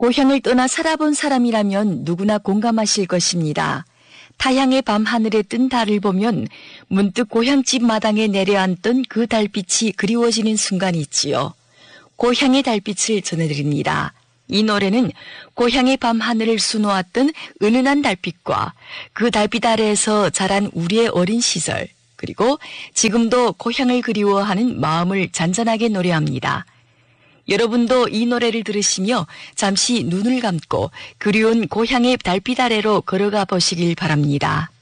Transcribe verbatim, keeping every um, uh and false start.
고향을 떠나 살아본 사람이라면 누구나 공감하실 것입니다. 타향의 밤하늘에 뜬 달을 보면 문득 고향집 마당에 내려앉던 그 달빛이 그리워지는 순간이 있지요. 고향의 달빛을 전해드립니다. 이 노래는 고향의 밤하늘을 수놓았던 은은한 달빛과 그 달빛 아래에서 자란 우리의 어린 시절, 그리고 지금도 고향을 그리워하는 마음을 잔잔하게 노래합니다. 여러분도 이 노래를 들으시며 잠시 눈을 감고 그리운 고향의 달빛 아래로 걸어가 보시길 바랍니다.